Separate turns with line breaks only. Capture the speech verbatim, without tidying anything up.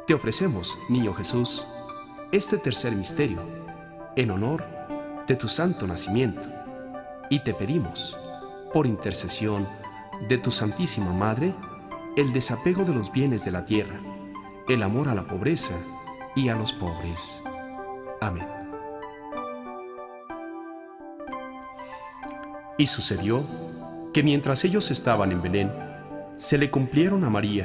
Te ofrecemos, Niño Jesús, este tercer misterio, en honor de tu santo nacimiento, y te pedimos, por intercesión de tu Santísima Madre, el desapego de los bienes de la tierra, el amor a la pobreza y a los pobres. Amén. Y sucedió que mientras ellos estaban en Belén, se le cumplieron a María